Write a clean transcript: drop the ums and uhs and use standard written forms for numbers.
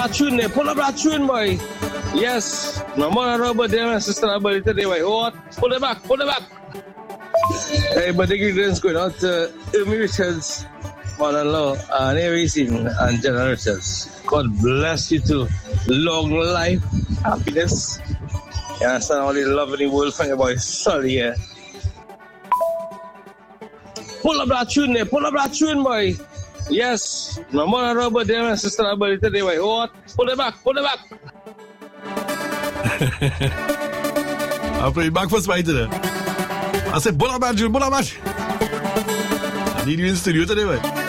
that tune there. Pull up that tune, boy. Yes. My mother Robert there, my sister Robert today, boy. What? Pull it back. Hey, but the greetings going out to Amy Richards, mother-in-law, and everything, and General Richards. God bless you too. Long life, happiness. You understand all the love in the world from your boy Sully here. Pull up that tune there. Pull up that tune, boy. Yes. My mother Robert there, my sister Robert today, boy. What? Pull it back. I'll play back for Spite today. I said, pull up that tune. I need you in the studio today, boy.